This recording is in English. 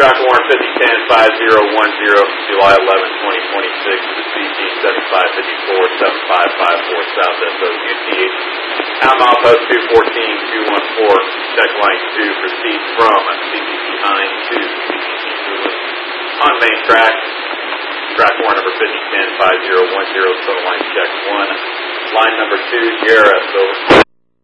track warrant 5010-5010 from July 11, 2026 to the CG 7554-7554 South SO UTH. Out milepost 214-214, check line 2, proceed from CPC Hines to CPC Newland. On main track warrant number 5010-5010, total line check 1. Line number 2, JRS, over.